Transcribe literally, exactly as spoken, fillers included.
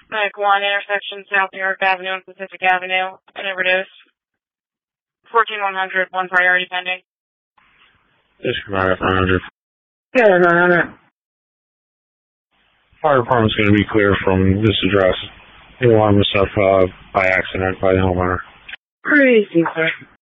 Medic one, intersection South New York Avenue and Pacific Avenue, an overdose. fourteen one hundred, one priority pending. Disregard F nine hundred. Yeah, nine hundred. Fire department's going to be clear from this address. The alarm was set uh, by accident by the homeowner. Crazy, sir.